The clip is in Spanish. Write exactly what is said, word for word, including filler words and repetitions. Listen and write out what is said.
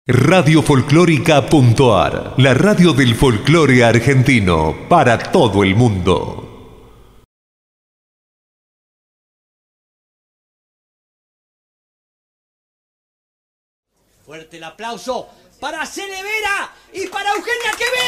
Radio Folclórica.ar, la radio del folclore argentino para todo el mundo. Fuerte el aplauso para Celevera y para Eugenia Quevedo.